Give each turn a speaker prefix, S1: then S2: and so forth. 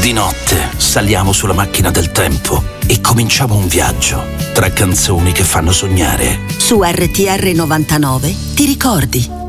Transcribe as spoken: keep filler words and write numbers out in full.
S1: Di notte saliamo sulla macchina del tempo e cominciamo un viaggio tra canzoni che fanno sognare.
S2: Su R T R novantanove ti ricordi.